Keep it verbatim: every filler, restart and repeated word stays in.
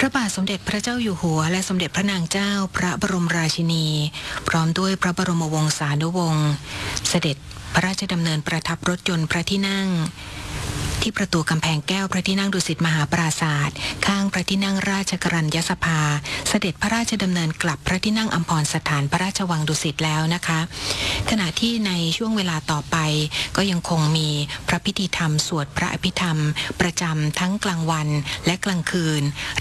ระบาทสมเด็จพระเจ้าอยู่หัวและสมเด็จพระนางเจ้าพระบรมราชินีพร้อมด้วยพระบรมวงศานุวงศ์เสด็จพระราชดำเนินประทับรถยนต์พระที่นั่งที่ประตูกำแพงแก้วพระที่นั่งดุสิตมหาปราศาสตร์ข้างพระที่นั่งราชกรัญยสภาเสด็จพระราชดำเนินกลับพระที่นั่งอัมพรสถานพระราชวังดุสิตแล้วนะคะขณะที่ในช่วงเวลาต่อไปก็ยังคงมีพระพิธีธรรมสวดพระอภิธรรมประจำทั้งกลางวันและกลางคืน